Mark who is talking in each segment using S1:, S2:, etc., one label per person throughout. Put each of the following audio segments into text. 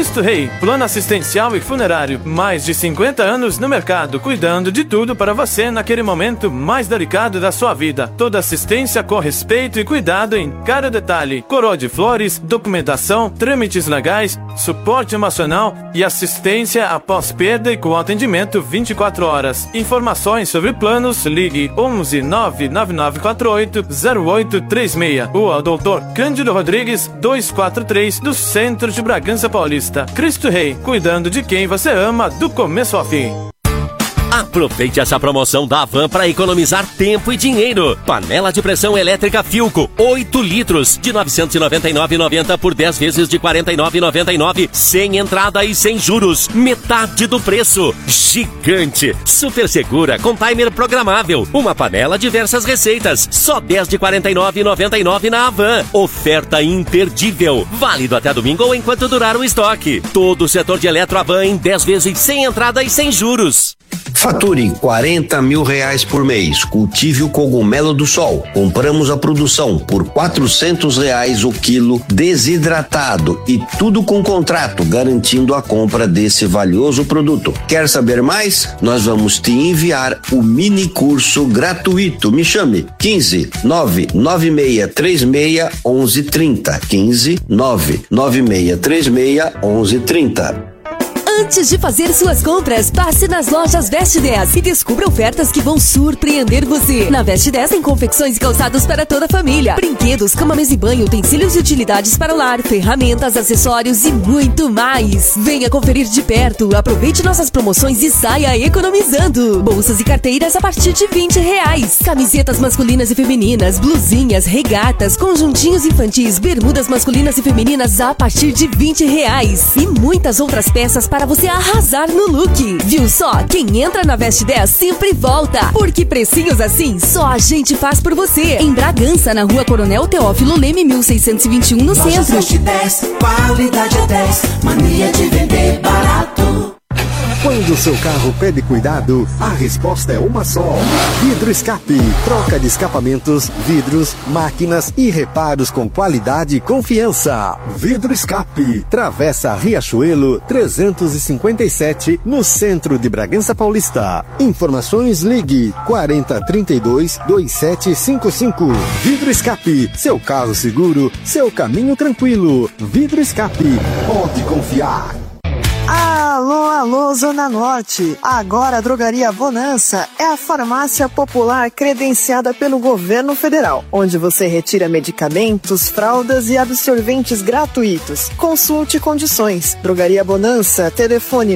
S1: Cristo Rei, plano assistencial e funerário. Mais de 50 anos no mercado, cuidando de tudo para você naquele momento mais delicado da sua vida. Toda assistência com respeito e cuidado em cada detalhe. Coroa de flores, documentação, trâmites legais, suporte emocional e assistência após perda e com atendimento 24 horas. Informações sobre planos, ligue 11 99948 0836 ou ao Dr. Cândido Rodrigues 243 do centro de Bragança Paulista. Cristo Rei, cuidando de quem você ama do começo ao fim.
S2: Aproveite essa promoção da Havan para economizar tempo e dinheiro. Panela de pressão elétrica Philco, 8 litros, de R$ 999,90 por 10 vezes de R$ 49,99, sem entrada e sem juros. Metade do preço. Gigante, super segura, com timer programável. Uma panela, diversas receitas. Só 10 de R$ 49,99 na Havan. Oferta imperdível. Válido até domingo ou enquanto durar o estoque. Todo o setor de eletro Havan em 10 vezes sem entrada e sem juros.
S3: Fature R$40 mil por mês. Cultive o cogumelo do sol. Compramos a produção por R$400 o quilo desidratado e tudo com contrato, garantindo a compra desse valioso produto. Quer saber mais? Nós vamos te enviar o mini curso gratuito. Me chame 15 99636 1130. 15 99636 1130.
S4: Antes de fazer suas compras, passe nas lojas Veste 10 e descubra ofertas que vão surpreender você. Na Veste 10 tem confecções e calçados para toda a família, brinquedos, cama, mesa e banho, utensílios e utilidades para o lar, ferramentas, acessórios e muito mais. Venha conferir de perto, aproveite nossas promoções e saia economizando. Bolsas e carteiras a partir de R$20. Camisetas masculinas e femininas, blusinhas, regatas, conjuntinhos infantis, bermudas masculinas e femininas a partir de R$20. E muitas outras peças para você arrasar no look. Viu só? Quem entra na Veste 10 sempre volta. Porque precinhos assim, só a gente faz por você. Em Bragança, na Rua Coronel Teófilo Leme, 1621, no centro.
S5: Veste 10, qualidade é 10, mania de vender barato.
S6: Quando o seu carro pede cuidado, a resposta é uma só. Vidro Escape. Troca de escapamentos, vidros, máquinas e reparos com qualidade e confiança. Vidro Escape. Travessa Riachuelo 357, no centro de Bragança Paulista. Informações, ligue 4032-2755. Vidro Escape. Seu carro seguro, seu caminho tranquilo. Vidro Escape. Pode confiar.
S7: Alô, alô, Zona Norte. Agora a Drogaria Bonança é a farmácia popular credenciada pelo governo federal, onde você retira medicamentos, fraldas e absorventes gratuitos. Consulte condições. Drogaria Bonança, telefone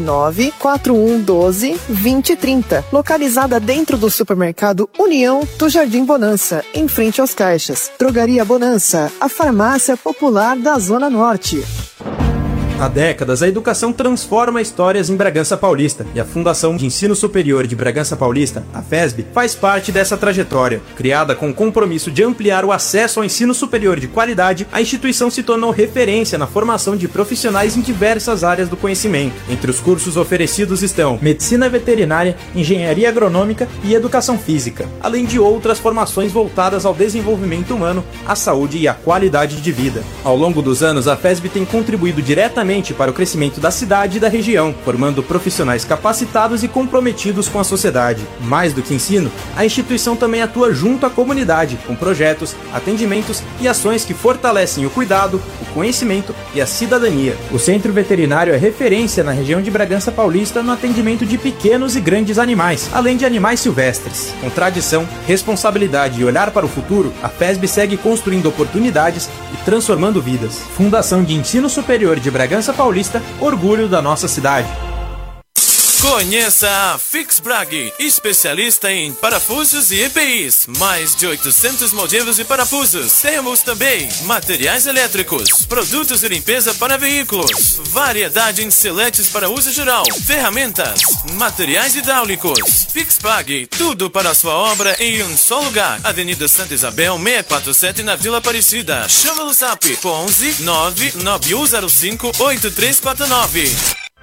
S7: 94112-2030, localizada dentro do supermercado União do Jardim Bonança, em frente aos caixas. Drogaria Bonança, a farmácia popular da Zona Norte.
S8: Há décadas, a educação transforma histórias em Bragança Paulista, e a Fundação de Ensino Superior de Bragança Paulista, a FESB, faz parte dessa trajetória. Criada com o compromisso de ampliar o acesso ao ensino superior de qualidade, a instituição se tornou referência na formação de profissionais em diversas áreas do conhecimento. Entre os cursos oferecidos estão Medicina Veterinária, Engenharia Agronômica e Educação Física, além de outras formações voltadas ao desenvolvimento humano, à saúde e à qualidade de vida. Ao longo dos anos, a FESB tem contribuído diretamente para o crescimento da cidade e da região, formando profissionais capacitados e comprometidos com a sociedade. Mais do que ensino, a instituição também atua junto à comunidade, com projetos, atendimentos e ações que fortalecem o cuidado, o conhecimento e a cidadania. O Centro Veterinário é referência na região de Bragança Paulista no atendimento de pequenos e grandes animais, além de animais silvestres. Com tradição, responsabilidade e olhar para o futuro, a FESB segue construindo oportunidades e transformando vidas. Fundação de Ensino Superior de Bragança Paulista, orgulho da nossa cidade.
S1: Conheça a Fix Brag, especialista em parafusos e EPIs. Mais de 800 modelos de parafusos. Temos também materiais elétricos, produtos de limpeza para veículos, variedade em seletes para uso geral, ferramentas, materiais hidráulicos. Fix Brag, tudo para a sua obra em um só lugar. Avenida Santa Isabel, 647, na Vila Aparecida. Chama no Zap 11 99105 8349.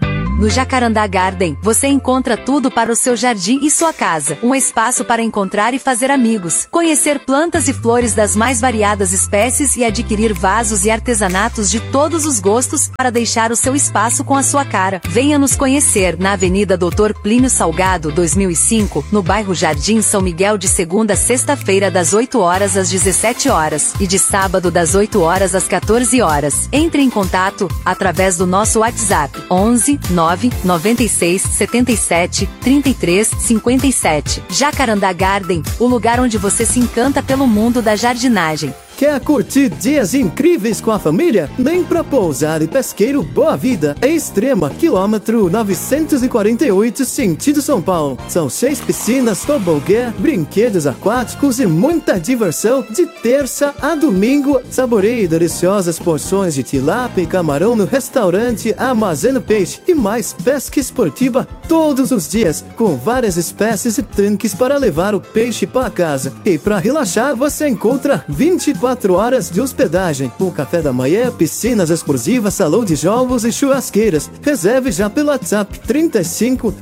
S9: No Jacarandá Garden, você encontra tudo para o seu jardim e sua casa. Um espaço para encontrar e fazer amigos, conhecer plantas e flores das mais variadas espécies e adquirir vasos e artesanatos de todos os gostos para deixar o seu espaço com a sua cara. Venha nos conhecer na Avenida Dr. Plínio Salgado, 2005, no bairro Jardim São Miguel, de segunda a sexta-feira das 8 horas às 17 horas e de sábado das 8 horas às 14 horas. Entre em contato através do nosso WhatsApp 11 9 96 77 33 57. Jacarandá Garden, o lugar onde você se encanta pelo mundo da jardinagem.
S10: Quer curtir dias incríveis com a família? Vem pra Pousada e Pesqueiro Boa Vida, Extrema, quilômetro 948, sentido São Paulo. São 6 piscinas, tobogã, brinquedos aquáticos e muita diversão de terça a domingo. Saboreie deliciosas porções de tilápia e camarão no restaurante Armazeno Peixe e mais pesca esportiva todos os dias, com várias espécies e tanques para levar o peixe para casa. E para relaxar, você encontra 24 horas de hospedagem, com café da manhã, piscinas exclusivas, salão de jogos e churrasqueiras. Reserve já pelo WhatsApp 35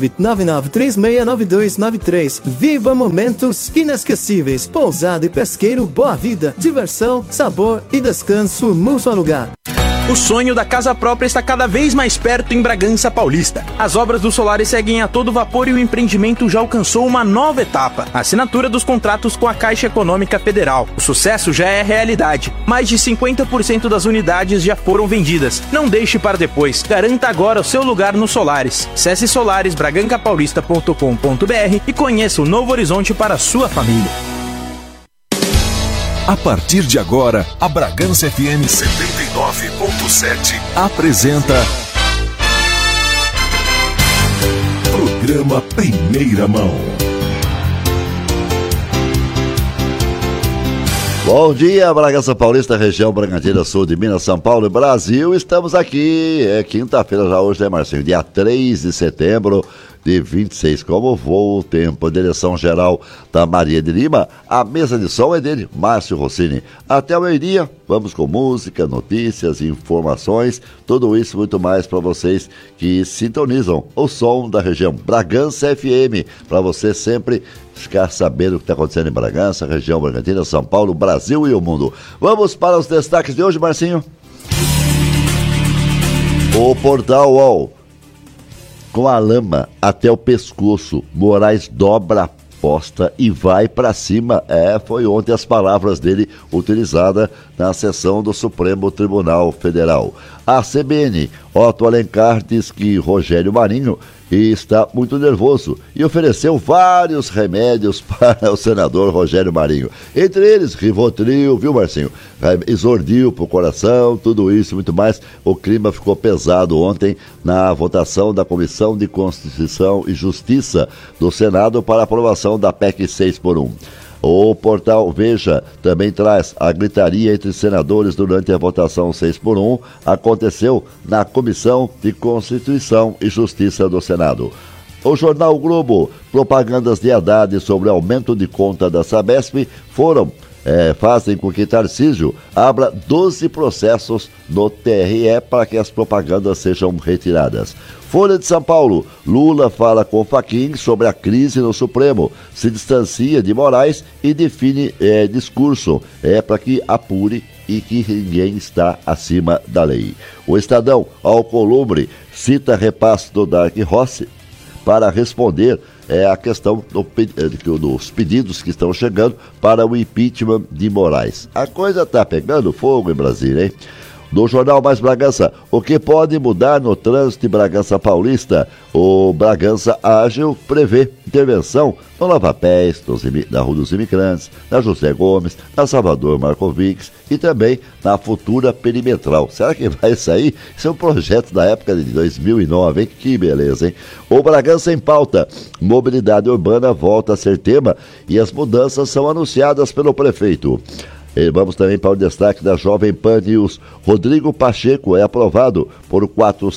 S10: 999369293. Viva momentos inesquecíveis. Pousada e Pesqueiro Boa Vida. Diversão, sabor e descanso num só lugar.
S8: O sonho da casa própria está cada vez mais perto em Bragança Paulista. As obras do Solaris seguem a todo vapor e o empreendimento já alcançou uma nova etapa: a assinatura dos contratos com a Caixa Econômica Federal. O sucesso já é realidade. Mais de 50% das unidades já foram vendidas. Não deixe para depois. Garanta agora o seu lugar no Solaris. Acesse solarisbragancapaulista.com.br e conheça o novo horizonte para a sua família.
S11: A partir de agora, a Bragança FM 79.7 apresenta Programa Primeira Mão.
S12: Bom dia, Bragança Paulista, região Bragantina, sul de Minas, São Paulo e Brasil. Estamos aqui, é quinta-feira já hoje, né, Marcinho? Dia 3 de setembro de 26. Como voa o tempo? A direção geral da Maria de Lima. A mesa de som é dele, Márcio Rossini. Até o meio-dia, vamos com música, notícias, informações, tudo isso e muito mais para vocês que sintonizam o som da região Bragança FM, para você sempre ficar sabendo o que está acontecendo em Bragança, região Bragantina, São Paulo, Brasil e o mundo. Vamos para os destaques de hoje, Marcinho. O Portal UOL. Com a lama até o pescoço, Moraes dobra a aposta e vai para cima. Foi ontem as palavras dele utilizadas na sessão do Supremo Tribunal Federal. A CBN, Otto Alencar diz que Rogério Marinho está muito nervoso e ofereceu vários remédios para o senador Rogério Marinho. Entre eles, Rivotril, viu, Marcinho? Isordil pro coração, tudo isso e muito mais. O clima ficou pesado ontem na votação da Comissão de Constituição e Justiça do Senado para aprovação da PEC 6x1. O portal Veja também traz a gritaria entre senadores durante a votação 6x1. Aconteceu na Comissão de Constituição e Justiça do Senado. O jornal o Globo, propagandas de Haddad sobre aumento de conta da Sabesp fazem com que Tarcísio abra 12 processos no TRE para que as propagandas sejam retiradas. Folha de São Paulo, Lula fala com Fachin sobre a crise no Supremo, se distancia de Moraes e define discurso para que apure e que ninguém está acima da lei. O Estadão, Alcolumbre, cita repasse do Dark Rossi para responder a questão dos pedidos que estão chegando para o impeachment de Moraes. A coisa está pegando fogo em Brasília, hein? Do Jornal Mais Bragança, o que pode mudar no trânsito de Bragança Paulista? O Bragança Ágil prevê intervenção no Lava Pés, na Rua dos Imigrantes, na José Gomes, na Salvador Markovics e também na futura perimetral. Será que vai sair? Isso é um projeto da época de 2009, hein? Que beleza, hein? O Bragança em pauta. Mobilidade urbana volta a ser tema e as mudanças são anunciadas pelo prefeito. E vamos também para o destaque da Jovem Pan News. Rodrigo Pacheco é aprovado por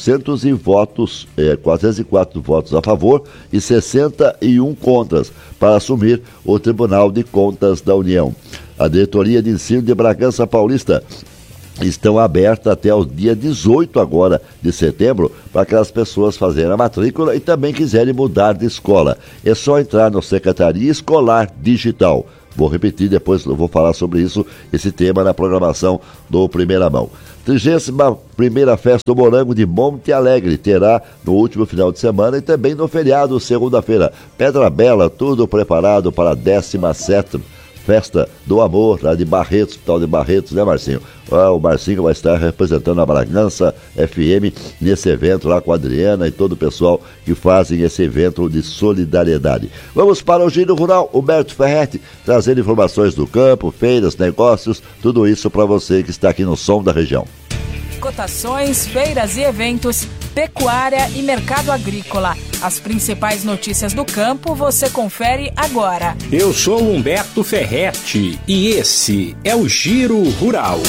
S12: 404 votos a favor e 61 contras para assumir o Tribunal de Contas da União. A Diretoria de Ensino de Bragança Paulista estão abertas até o dia 18 agora de setembro para aquelas pessoas fazerem a matrícula e também quiserem mudar de escola. É só entrar no Secretaria Escolar Digital. Vou repetir, depois eu vou falar sobre isso, esse tema na programação do Primeira Mão. 31ª Festa do Morango de Monte Alegre terá no último final de semana e também no feriado, segunda-feira. Pedra Bela, tudo preparado para a 17ª Festa do Amor, lá de Barretos, tal de Barretos, né, Marcinho? O Marcinho vai estar representando a Bragança FM nesse evento lá com a Adriana e todo o pessoal que fazem esse evento de solidariedade. Vamos para o Giro Rural, Humberto Ferretti, trazendo informações do campo, feiras, negócios, tudo isso para você que está aqui no Som da Região.
S13: Cotações, feiras e eventos, pecuária e mercado agrícola. As principais notícias do campo você confere agora.
S14: Eu sou Humberto Ferretti e esse é o Giro Rural.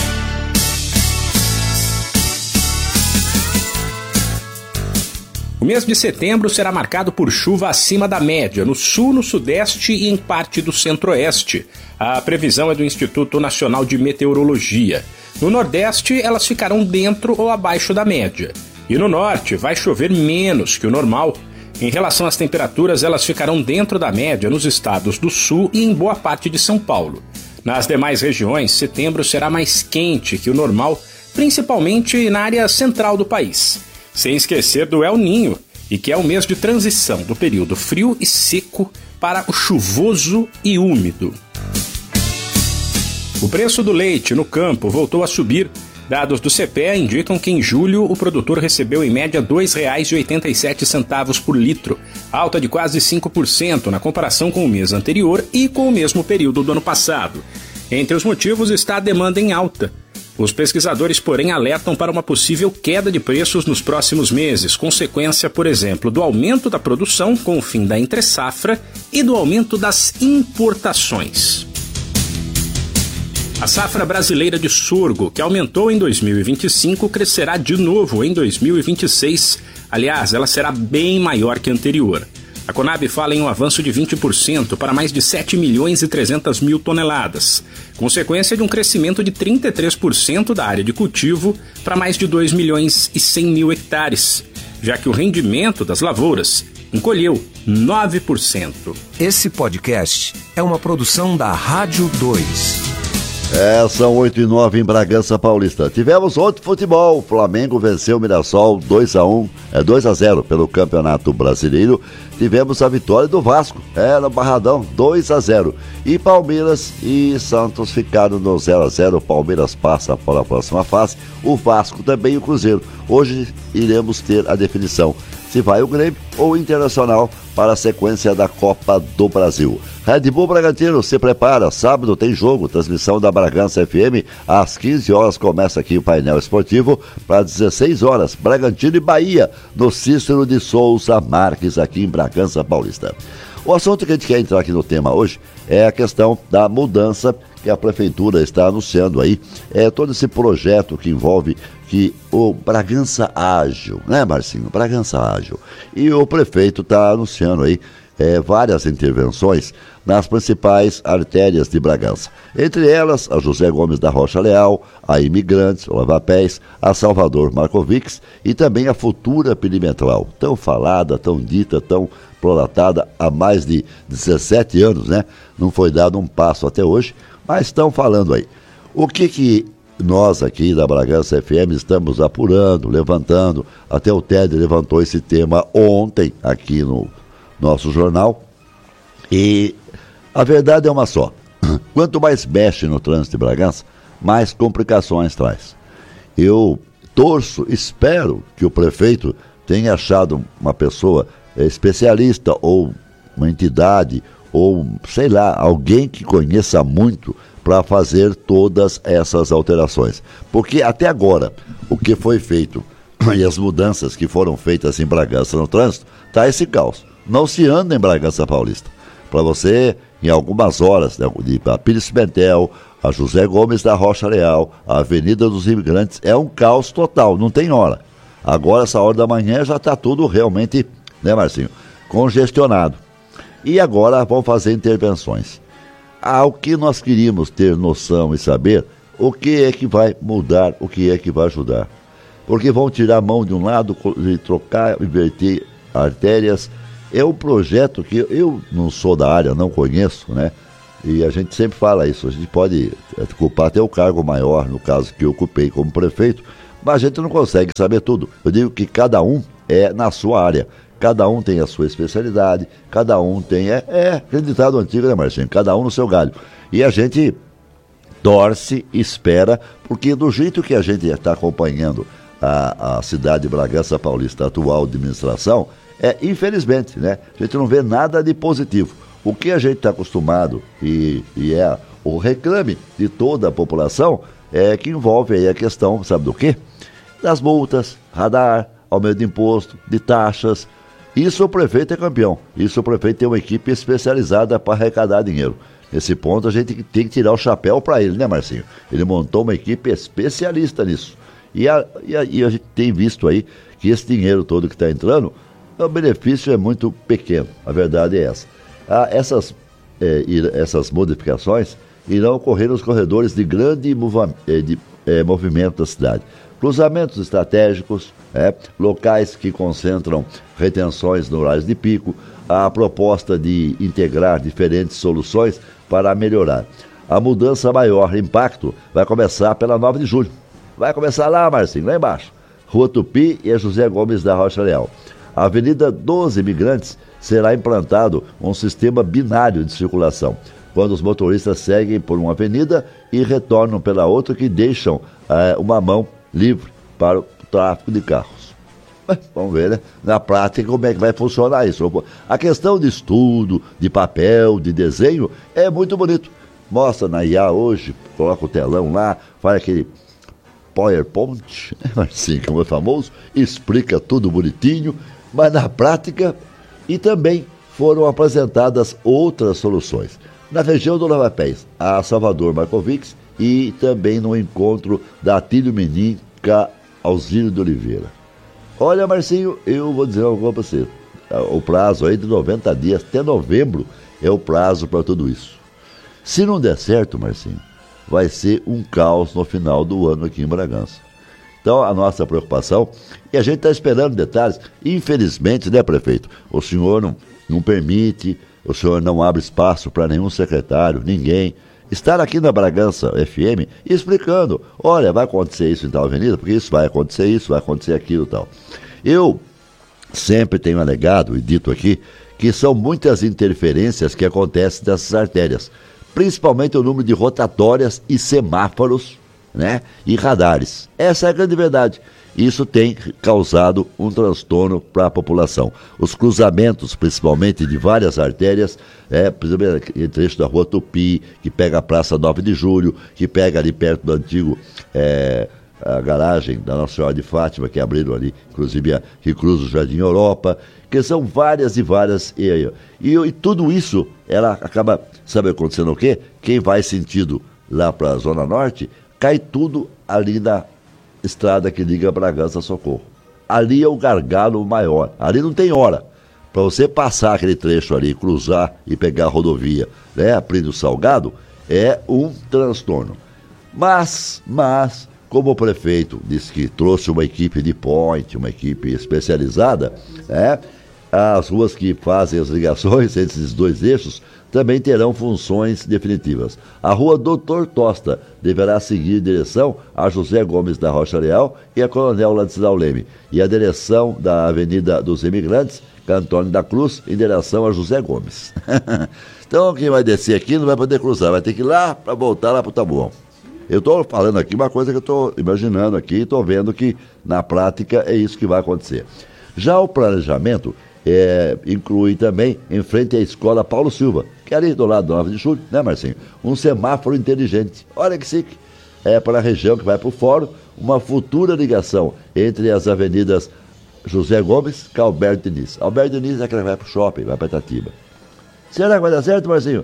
S14: O mês de setembro será marcado por chuva acima da média no sul, no sudeste e em parte do centro-oeste. A previsão é do Instituto Nacional de Meteorologia. No nordeste, elas ficarão dentro ou abaixo da média. E no norte, vai chover menos que o normal. Em relação às temperaturas, elas ficarão dentro da média nos estados do sul e em boa parte de São Paulo. Nas demais regiões, setembro será mais quente que o normal, principalmente na área central do país. Sem esquecer do El Niño, e que é o mês de transição do período frio e seco para o chuvoso e úmido. O preço do leite no campo voltou a subir. Dados do CPEA indicam que em julho o produtor recebeu em média R$ 2,87 por litro, alta de quase 5% na comparação com o mês anterior e com o mesmo período do ano passado. Entre os motivos está a demanda em alta. Os pesquisadores, porém, alertam para uma possível queda de preços nos próximos meses, consequência, por exemplo, do aumento da produção com o fim da entre-safra e do aumento das importações. A safra brasileira de sorgo, que aumentou em 2025, crescerá de novo em 2026. Aliás, ela será bem maior que a anterior. A Conab fala em um avanço de 20% para mais de 7 milhões e 300 mil toneladas, consequência de um crescimento de 33% da área de cultivo para mais de 2 milhões e 100 mil hectares, já que o rendimento das lavouras encolheu 9%.
S15: Esse podcast é uma produção da Rádio 2.
S12: São 8h09 em Bragança Paulista. Tivemos ontem futebol. O Flamengo venceu o Mirassol 2-0 pelo Campeonato Brasileiro. Tivemos a vitória do Vasco, no Barradão, 2-0. E Palmeiras e Santos ficaram no 0-0. O Palmeiras passa para a próxima fase. O Vasco também e o Cruzeiro. Hoje iremos ter a definição se vai o Grêmio ou o Internacional para a sequência da Copa do Brasil. Red Bull Bragantino se prepara, sábado tem jogo, transmissão da Bragança FM, às 15 horas começa aqui o painel esportivo, para 16 horas, Bragantino e Bahia, no Cícero de Souza Marques, aqui em Bragança Paulista. O assunto que a gente quer entrar aqui no tema hoje é a questão da mudança que a Prefeitura está anunciando aí, todo esse projeto que envolve o Bragança Ágil, né, Marcinho? Bragança Ágil. E o prefeito está anunciando aí várias intervenções nas principais artérias de Bragança. Entre elas, a José Gomes da Rocha Leal, a Imigrantes, o Lavapés, a Salvador Markovics e também a futura perimetral, tão falada, tão dita, tão prolatada há mais de 17 anos, né? Não foi dado um passo até hoje, mas estão falando aí. O que nós aqui da Bragança FM estamos apurando, levantando, até o TED levantou esse tema ontem aqui no nosso jornal, e a verdade é uma só: quanto mais mexe no trânsito de Bragança, mais complicações traz. Eu torço, espero que o prefeito tenha achado uma pessoa especialista, ou uma entidade, ou sei lá, alguém que conheça muito para fazer todas essas alterações. Porque até agora, o que foi feito e as mudanças que foram feitas em Bragança no trânsito, está esse caos. Não se anda em Bragança Paulista. Para você, em algumas horas, né, de Pires Pimentel, a José Gomes da Rocha Leal, a Avenida dos Imigrantes, é um caos total, não tem hora. Agora, essa hora da manhã, já está tudo realmente, né, Marcinho, congestionado. E agora vão fazer intervenções. Ao que nós queríamos ter noção e saber, o que é que vai mudar, o que é que vai ajudar. Porque vão tirar a mão de um lado e trocar, inverter artérias. É um projeto que eu não sou da área, não conheço, né? E a gente sempre fala isso, a gente pode culpar até o cargo maior, no caso que eu ocupei como prefeito, mas a gente não consegue saber tudo. Eu digo que cada um é na sua área, cada um tem a sua especialidade, cada um tem, aquele ditado antigo, né, Marcinho? Cada um no seu galho. E a gente torce, espera, porque do jeito que a gente está acompanhando a cidade de Bragança Paulista, a atual administração, infelizmente, né? A gente não vê nada de positivo. O que a gente está acostumado e é o reclame de toda a população é que envolve aí a questão, sabe do quê? Das multas, radar, aumento de imposto, de taxas. Isso o prefeito é campeão. Isso o prefeito tem uma equipe especializada para arrecadar dinheiro. Nesse ponto a gente tem que tirar o chapéu para ele, né, Marcinho? Ele montou uma equipe especialista nisso. E a gente tem visto aí que esse dinheiro todo que está entrando, o benefício é muito pequeno. A verdade é essa. Essas modificações irão ocorrer nos corredores de grande movimento da cidade. Cruzamentos estratégicos, locais que concentram retenções no horário de pico, a proposta de integrar diferentes soluções para melhorar. A mudança maior impacto vai começar pela 9 de julho. Vai começar lá, Marcinho, lá embaixo. Rua Tupi e José Gomes da Rocha Leal. A Avenida dos Imigrantes será implantado um sistema binário de circulação, quando os motoristas seguem por uma avenida e retornam pela outra, que deixam uma mão livre para o tráfego de carros. Vamos ver, né? Na prática, como é que vai funcionar isso. A questão de estudo, de papel, de desenho, é muito bonito. Mostra na IA hoje, coloca o telão lá, faz aquele PowerPoint, assim como é famoso, explica tudo bonitinho, mas na prática, e também foram apresentadas outras soluções. Na região do Lava-Pés, a Salvador Markovics, e também no encontro da Atílio Menin com a Alzírio de Oliveira. Olha, Marcinho, eu vou dizer algo para você. O prazo aí de 90 dias, até novembro, é o prazo para tudo isso. Se não der certo, Marcinho, vai ser um caos no final do ano aqui em Bragança. Então, a nossa preocupação, e a gente está esperando detalhes, infelizmente, né, prefeito? O senhor não permite, o senhor não abre espaço para nenhum secretário, ninguém, estar aqui na Bragança FM explicando, olha, vai acontecer isso em tal avenida, porque isso vai acontecer aquilo e tal. Eu sempre tenho alegado e dito aqui que são muitas interferências que acontecem dessas artérias, principalmente o número de rotatórias e semáforos, né, e radares. Essa é a grande verdade. Isso tem causado um transtorno para a população. Os cruzamentos, principalmente de várias artérias, por exemplo, o trecho da Rua Tupi, que pega a Praça 9 de Julho, que pega ali perto do antigo a garagem da Nossa Senhora de Fátima, que abriram ali, inclusive que cruza o Jardim Europa, que são várias e várias. E tudo isso, ela acaba, sabe acontecendo o quê? Quem vai sentido lá para a Zona Norte, cai tudo ali na estrada que liga Bragança Socorro. Ali é o gargalo maior. Ali não tem hora. Para você passar aquele trecho ali, cruzar e pegar a rodovia, né, Plínio Salgado, é um transtorno. Mas, como o prefeito disse que trouxe uma equipe de point, uma equipe especializada, as ruas que fazem as ligações entre esses dois eixos também terão funções definitivas. A Rua Doutor Tosta deverá seguir direção a José Gomes da Rocha Leal e a Coronel Ladislau Leme, e a direção da Avenida dos Imigrantes, Antônio da Cruz, em direção a José Gomes. Então, quem vai descer aqui não vai poder cruzar, vai ter que ir lá para voltar lá para o Tabuão. Eu estou falando aqui uma coisa que eu estou imaginando aqui e estou vendo que, na prática, é isso que vai acontecer. Já o planejamento inclui também, em frente à Escola Paulo Silva, que é ali do lado do 9 de Julho, né, Marcinho? Um semáforo inteligente. Olha que chique. É para a região que vai para o fórum, uma futura ligação entre as avenidas José Gomes com Alberto Diniz. Alberto Diniz é aquela que vai para o shopping, vai para Itatiba. Será que vai dar certo, Marcinho?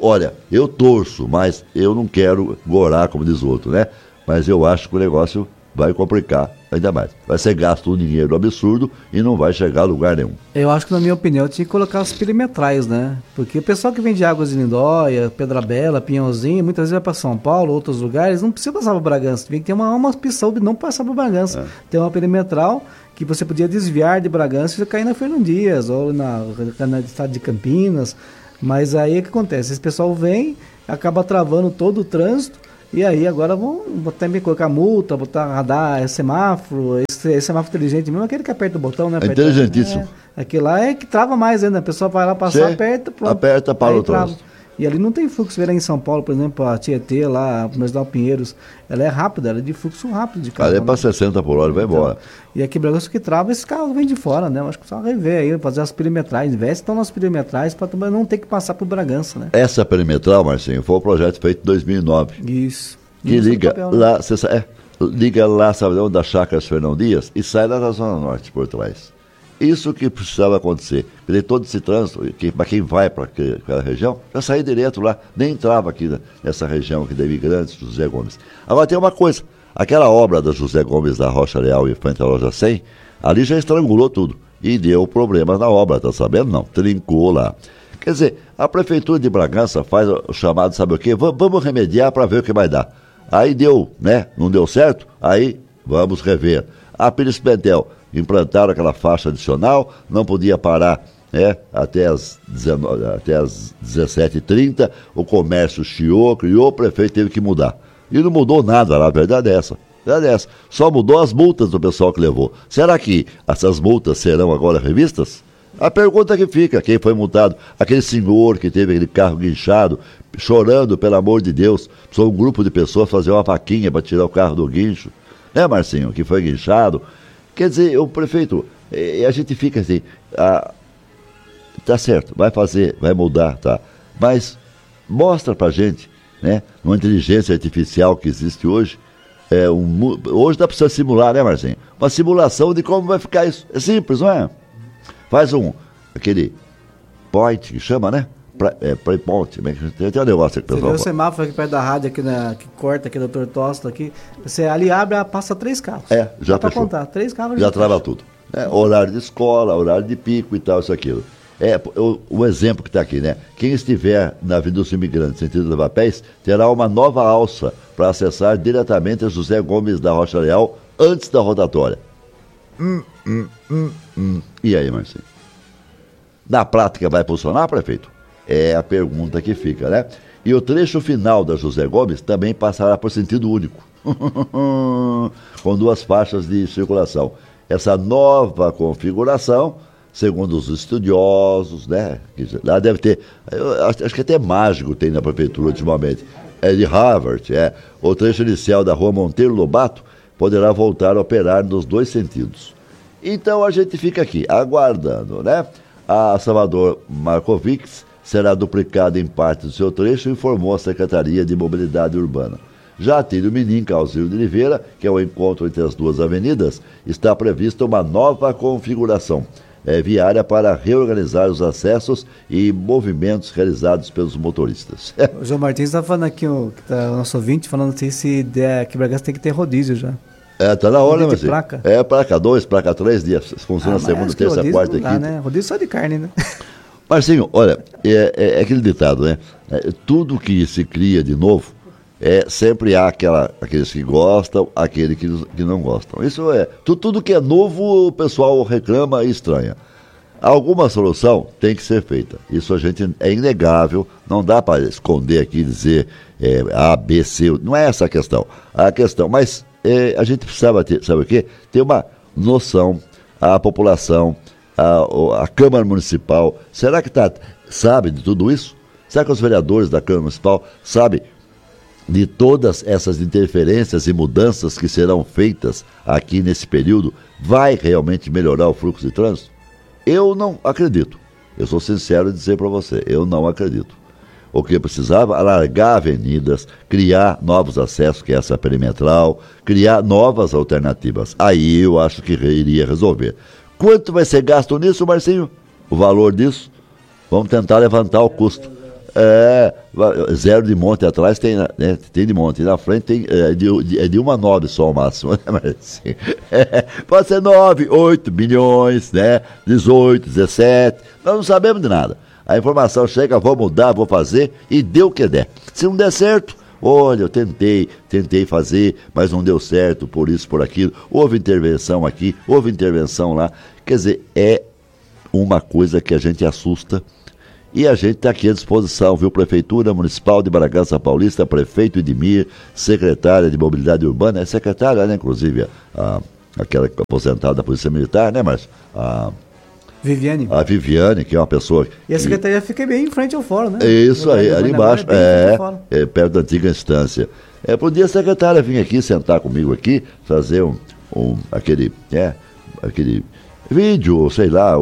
S12: Eu torço, mas eu não quero gorar, como diz o outro, né? Mas eu acho que o negócio vai complicar ainda mais. Vai ser gasto um dinheiro absurdo e não vai chegar a lugar nenhum.
S16: Eu acho que, na minha opinião, tinha que colocar os perimetrais, né? Porque o pessoal que vem de Águas de Lindóia, Pedra Bela, Pinhãozinho, muitas vezes vai para São Paulo, outros lugares, não precisa passar para Bragança. Tem que ter uma opção de não passar para Bragança. Tem uma perimetral que você podia desviar de Bragança e cair na Fernão Dias, ou na estado de Campinas. Mas aí o que acontece? Esse pessoal vem, acaba travando todo o trânsito, e aí agora vão também colocar multa, botar radar, semáforo, esse semáforo inteligente mesmo, aquele que aperta o botão, né?
S12: É inteligentíssimo.
S16: Aquele lá é que trava mais ainda, a pessoa vai lá passar, aperta, pronto.
S12: Aperta para o trânsito.
S16: E ali não tem fluxo, ver em São Paulo, por exemplo, a Tietê lá, a Marginal Pinheiros, ela é rápida, ela é de fluxo rápido de carro.
S12: Ela é para 60 por hora e vai embora.
S16: E aqui em Bragança que trava, esse carro vem de fora, né? Eu acho que só rever aí, fazer as perimetrais, investe então nas perimetrais para também não ter que passar por Bragança, né?
S12: Essa perimetral, Marcinho, foi um projeto feito em 2009.
S16: Isso.
S12: Que liga papel, né? Lá, liga lá, sabe onde, da Chácaras Fernão Dias e sai lá da Zona Norte, por trás. Isso que precisava acontecer. Porque todo esse trânsito, para quem vai para aquela região, já sair direto lá, nem entrava aqui nessa região aqui da Imigrantes, José Gomes. Agora tem uma coisa, aquela obra da José Gomes da Rocha Leal em frente à loja 100, ali já estrangulou tudo e deu problemas na obra, tá sabendo? Não, trincou lá. Quer dizer, a Prefeitura de Bragança faz o chamado, sabe o quê? Vamos remediar para ver o que vai dar. Aí deu, né? Não deu certo? Aí vamos rever. A Pires Pimentel implantaram aquela faixa adicional, não podia parar, né, até as 17h30, o comércio chiou, criou, o prefeito teve que mudar. E não mudou nada lá, a verdade é essa. Só mudou as multas do pessoal que levou. Será que essas multas serão agora revistas? A pergunta que fica, quem foi multado? Aquele senhor que teve aquele carro guinchado, chorando, pelo amor de Deus, precisou um grupo de pessoas fazer uma vaquinha para tirar o carro do guincho. Né, Marcinho, que foi guinchado? Quer dizer, o prefeito, a gente fica assim, tá certo, vai fazer, vai mudar, tá? Mas mostra pra gente, né, uma inteligência artificial que existe hoje, hoje dá pra você simular, né, Marcinho? Uma simulação de como vai ficar isso. É simples, não é? Faz aquele point que chama, né? Play-point, tem um negócio aqui, pessoal.
S16: Você vê o semáforo aqui perto da rádio, aqui que corta aqui, Dr. Tosta, aqui. Você ali abre, passa 3 carros.
S12: Já
S16: para contar, 3 carros.
S12: Já trava tudo. Horário de escola, horário de pico e tal, isso, aquilo. O exemplo que está aqui, né? Quem estiver na Avenida dos Imigrantes, sentido Leva Pés, terá uma nova alça para acessar diretamente a José Gomes da Rocha Leal antes da rotatória. E aí, Marcinho? Na prática vai funcionar, prefeito? É a pergunta que fica, né? E o trecho final da José Gomes também passará por sentido único, com 2 faixas de circulação. Essa nova configuração, segundo os estudiosos, né? Lá deve ter, acho que até mágico tem na prefeitura ultimamente, é de Harvard, o trecho inicial da rua Monteiro Lobato poderá voltar a operar nos 2 sentidos. Então a gente fica aqui, aguardando, né? A Salvador Markovics será duplicada em parte do seu trecho, informou a Secretaria de Mobilidade Urbana. Já a Tílio Minim, Calziro de Oliveira, que é o encontro entre as 2 avenidas, está prevista uma nova configuração viária para reorganizar os acessos e movimentos realizados pelos motoristas.
S16: O João Martins está falando aqui, o nosso ouvinte, falando assim, que Bragança tem que ter rodízio já.
S12: Tá na hora, mas
S16: placa.
S12: Placa 2, placa 3 dias. Funciona segunda, terça, quarta e quinta.
S16: Né? Rodízio só de carne, né?
S12: Marcinho, olha, é aquele ditado, né? Tudo que se cria de novo, sempre há aqueles que gostam, aqueles que não gostam. Isso tudo que é novo, o pessoal reclama e estranha. Alguma solução tem que ser feita. Isso a gente é inegável, não dá para esconder aqui e dizer A, B, C, não é essa a questão. Mas a gente precisava ter, sabe o quê? Ter uma noção, a população, a Câmara Municipal, será que sabe de tudo isso? Será que os vereadores da Câmara Municipal sabem de todas essas interferências e mudanças que serão feitas aqui nesse período? Vai realmente melhorar o fluxo de trânsito? Eu não acredito. Eu sou sincero em dizer para você, eu não acredito. O que precisava, alargar avenidas, criar novos acessos, que é essa perimetral, criar novas alternativas. Aí eu acho que iria resolver. Quanto vai ser gasto nisso, Marcinho? O valor disso? Vamos tentar levantar o custo. Zero de monte atrás tem, né? Tem de monte. E na frente tem de uma 9 só o máximo. Né? Mas, assim, pode ser 9, 8 bilhões, né? 18, 17. Nós não sabemos de nada. A informação chega, vou mudar, vou fazer e deu o que der. Se não der certo, olha, eu tentei fazer, mas não deu certo, por isso, por aquilo. Houve intervenção aqui, houve intervenção lá. Quer dizer, é uma coisa que a gente assusta. E a gente está aqui à disposição, viu? Prefeitura Municipal de Bragança Paulista, prefeito Edmir, secretária de Mobilidade Urbana, é secretária, né? Inclusive, aquela aposentada da Polícia Militar, né, Márcio?
S16: Viviane.
S12: A Viviane, que é uma pessoa...
S16: E a secretaria fica bem em frente ao fórum, né?
S12: Isso aí, ali embaixo, perto da antiga instância. Podia a secretária vir aqui, sentar comigo aqui, fazer aquele vídeo, sei lá,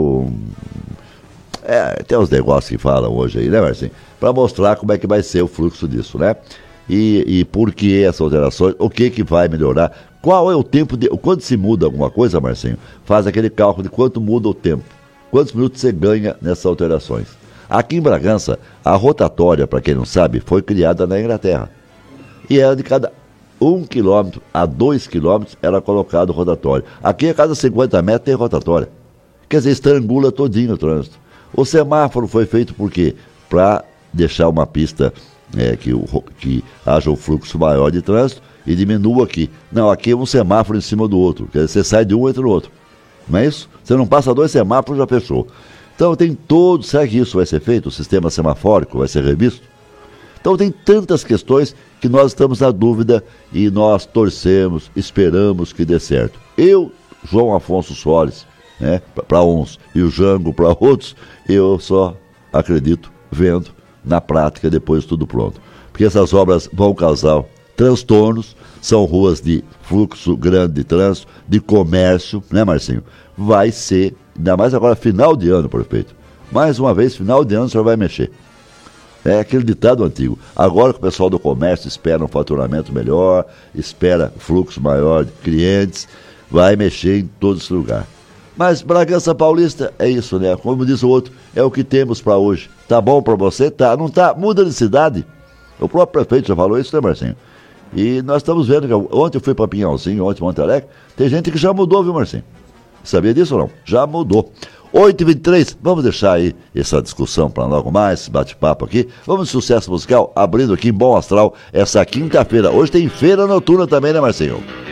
S12: tem uns negócios que falam hoje aí, né, Marcinho? Para mostrar como é que vai ser o fluxo disso, né? E por que essas alterações, o que vai melhorar, qual é o tempo quando se muda alguma coisa, Marcinho, faz aquele cálculo de quanto muda o tempo, quantos minutos você ganha nessas alterações. Aqui em Bragança, a rotatória, para quem não sabe, foi criada na Inglaterra. E era de cada 1 quilômetro a 2 quilômetros era colocado rotatório. Aqui a cada 50 metros tem rotatória. Quer dizer, estrangula todinho o trânsito. O semáforo foi feito por quê? Para deixar uma pista que haja um fluxo maior de trânsito e diminua aqui. Não, aqui é um semáforo em cima do outro. Quer dizer, você sai de um e entra no outro. Não é isso? Você não passa 2 semáforos, já fechou. Então tem todo... Será que isso vai ser feito? O sistema semafórico vai ser revisto? Então tem tantas questões que nós estamos na dúvida e nós torcemos, esperamos que dê certo. Eu, João Afonso Soares, né, para uns, e o Jango para outros, eu só acredito vendo na prática depois tudo pronto. Porque essas obras vão causar transtornos, são ruas de fluxo grande de trânsito, de comércio, né, Marcinho? Vai ser, ainda mais agora final de ano, prefeito. Mais uma vez, final de ano o senhor vai mexer. É aquele ditado antigo. Agora que o pessoal do comércio espera um faturamento melhor, espera fluxo maior de clientes, vai mexer em todo esse lugar. Mas Bragança Paulista é isso, né? Como diz o outro, é o que temos para hoje. Tá bom para você? Tá. Não tá? Muda de cidade. O próprio prefeito já falou isso, né, Marcinho? E nós estamos vendo que ontem eu fui para Pinhalzinho, ontem Monte Alegre, tem gente que já mudou, viu, Marcinho? Sabia disso ou não? Já mudou. 8h23, vamos deixar aí essa discussão para logo mais, bate-papo aqui. Vamos de sucesso musical, abrindo aqui em Bom Astral essa quinta-feira. Hoje tem feira noturna também, né, Marcinho?